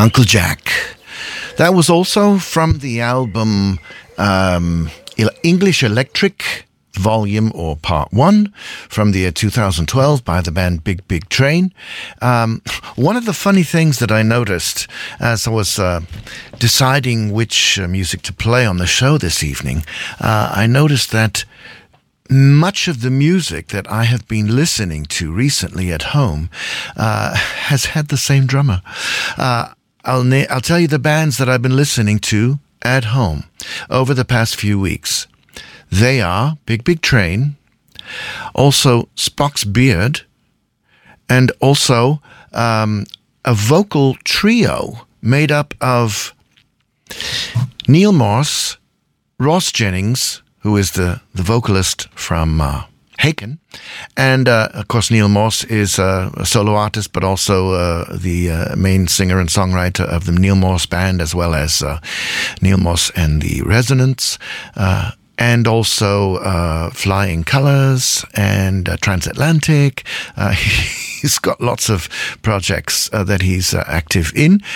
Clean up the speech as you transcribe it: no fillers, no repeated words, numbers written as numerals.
Uncle Jack. That was also from the album English Electric Volume or Part 1 from the year 2012 by the band Big Big Train. One of the funny things that I noticed as I was deciding which music to play on the show this evening, I noticed that much of the music that I have been listening to recently at home has had the same drummer. I'll tell you the bands that I've been listening to at home over the past few weeks. They are Big Big Train, also Spock's Beard, and also a vocal trio made up of Neal Morse, Ross Jennings, who is the vocalist from Haken, and of course Neal Morse is a solo artist, but also the main singer and songwriter of the Neal Morse Band, as well as Neal Morse and the Resonance, and also Flying Colours and Transatlantic. He's got lots of projects that he's active in.